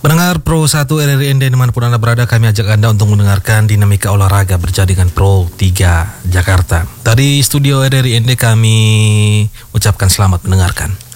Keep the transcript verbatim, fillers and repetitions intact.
Pendengar Pro satu R R I N D dimanapun Anda berada, kami ajak Anda untuk mendengarkan dinamika olahraga berjaringan Pro tiga Jakarta. Dari studio R R I N D kami ucapkan selamat mendengarkan.